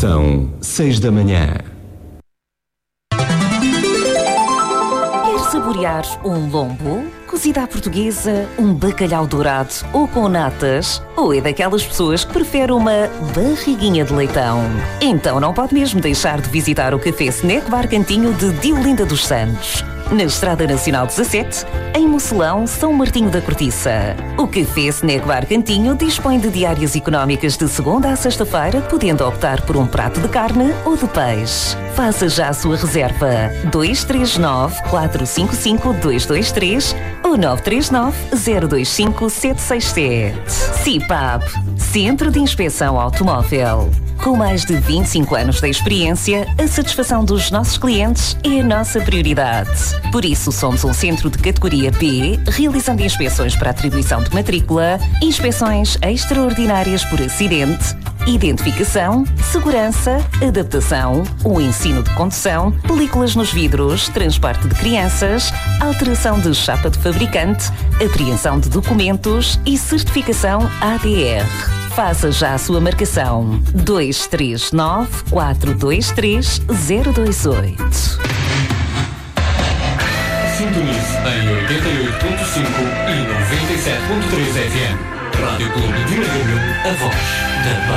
São 6 da manhã. Quer saborear um lombo, cozida à portuguesa, um bacalhau dourado ou com natas? Ou é daquelas pessoas que prefere uma barriguinha de leitão? Então não pode mesmo deixar de visitar o Café Snack Bar Cantinho de Diolinda dos Santos, na Estrada Nacional 17, em Mocelão, São Martinho da Cortiça. O Café Snack Bar Cantinho dispõe de diárias económicas de segunda a sexta-feira, podendo optar por um prato de carne ou de peixe. Faça já a sua reserva 239-455-223 ou 939-025-767. CIPAP, Centro de Inspeção Automóvel. Com mais de 25 anos de experiência, a satisfação dos nossos clientes é a nossa prioridade. Por isso, somos um centro de categoria B, realizando inspeções para atribuição de matrícula, inspeções extraordinárias por acidente, identificação, segurança, adaptação, o ensino de condução, películas nos vidros, transporte de crianças, alteração de chapa de fabricante, apreensão de documentos e certificação ADR. Faça já a sua marcação 239-423-028. Sintonize em 88.5 e 97.3 FM. Rádio Clube de Magalhães, a voz da